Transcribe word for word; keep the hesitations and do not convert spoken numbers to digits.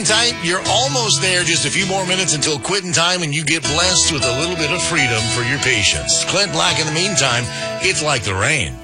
Hang tight. You're almost there. Just a few more minutes until quitting time, and you get blessed with a little bit of freedom for your patients. Clint Black, in the meantime, it's like the rain.